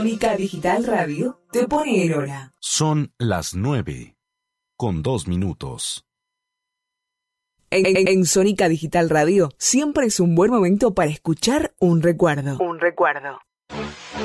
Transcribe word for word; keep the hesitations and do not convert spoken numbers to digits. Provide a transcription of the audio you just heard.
Sónica Digital Radio te pone en hora. Son las nueve, con dos minutos. En, en, en Sónica Digital Radio siempre es un buen momento para escuchar un recuerdo. Un recuerdo.